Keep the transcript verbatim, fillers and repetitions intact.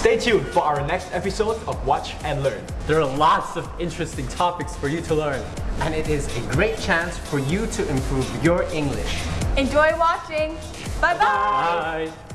Stay tuned for our next episode of Watch and Learn. There are lots of interesting topics for you to learn, and it is a great chance for you to improve your English. Enjoy watching. Bye-bye. Bye.